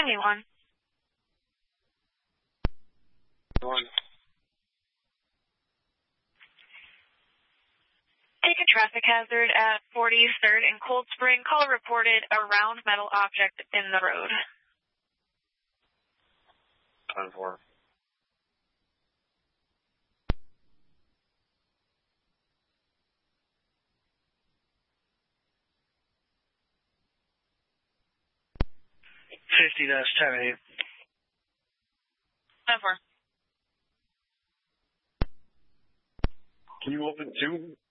91. Take a traffic hazard at 43rd and Cold Spring. Caller reported a round metal object in the road. 10-4. -10-8. 10-4. Can you open 2?